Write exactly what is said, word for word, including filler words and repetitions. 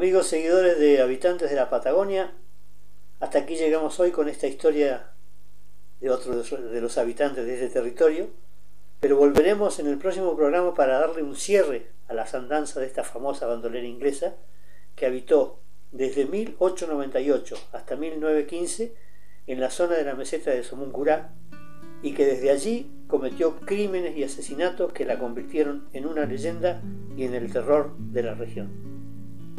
Amigos seguidores de Habitantes de la Patagonia, hasta aquí llegamos hoy con esta historia de otro de los habitantes de este territorio, pero volveremos en el próximo programa para darle un cierre a las andanzas de esta famosa bandolera inglesa que habitó desde mil ochocientos noventa y ocho hasta mil novecientos quince en la zona de la meseta de Somuncurá y que desde allí cometió crímenes y asesinatos que la convirtieron en una leyenda y en el terror de la región.